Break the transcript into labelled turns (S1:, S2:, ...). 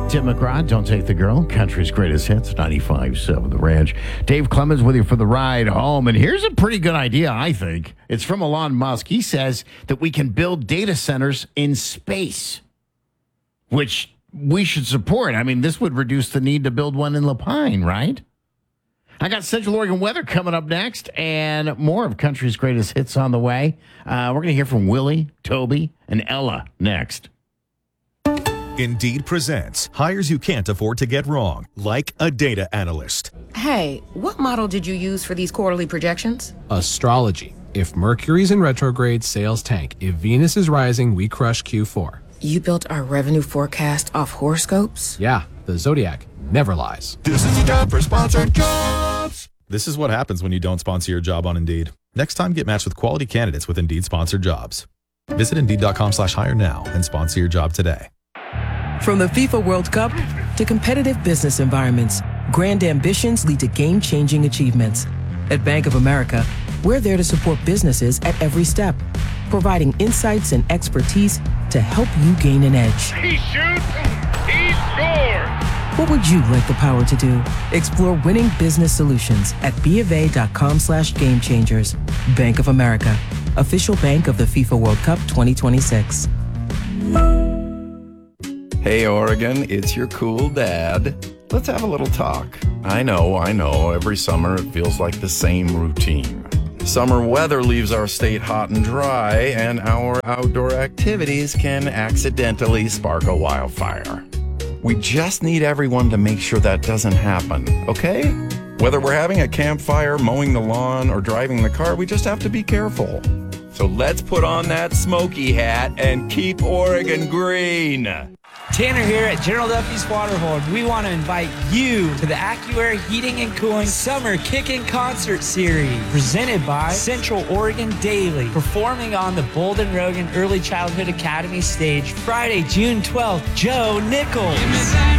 S1: Tim McGraw, Don't Take the Girl, country's greatest hits, 95.7 The Ranch. Dave Clemens with you for the ride home. And here's a pretty good idea, I think. It's from Elon Musk. He says that we can build data centers in space, which we should support. I mean, this would reduce the need to build one in La Pine, right? I got Central Oregon weather coming up next and more of country's greatest hits on the way. We're going to hear from Willie, Toby, and Ella next.
S2: Indeed presents hires you can't afford to get wrong, like a data analyst.
S3: Hey, what model did you use for these quarterly projections?
S4: Astrology. If Mercury's in retrograde, sales tank. If Venus is rising, we crush Q4.
S3: You built our revenue forecast off horoscopes?
S4: Yeah, the Zodiac never lies.
S2: This is the job for sponsored jobs. This is what happens when you don't sponsor your job on Indeed. Next time, get matched with quality candidates with Indeed sponsored jobs. Visit Indeed.com/hire now and sponsor your job today.
S5: From the FIFA World Cup to competitive business environments, grand ambitions lead to game-changing achievements. At Bank of America, we're there to support businesses at every step, providing insights and expertise to help you gain an edge.
S6: He shoots, he scores!
S5: What would you like the power to do? Explore winning business solutions at BofA.com/gamechangers. Bank of America, official bank of the FIFA World Cup 2026.
S7: Hey, Oregon, it's your cool dad. Let's have a little talk. I know, every summer it feels like the same routine. Summer weather leaves our state hot and dry, and our outdoor activities can accidentally spark a wildfire. We just need everyone to make sure that doesn't happen, okay? Whether we're having a campfire, mowing the lawn, or driving the car, we just have to be careful. So let's put on that smoky hat and keep Oregon green.
S8: Tanner here at General Duffy's Waterhold. We want to invite you to the AccuAir Heating and Cooling Summer Kickin' Concert Series, presented by Central Oregon Daily, performing on the Bolden Rogan Early Childhood Academy stage Friday, June 12th, Joe Nichols.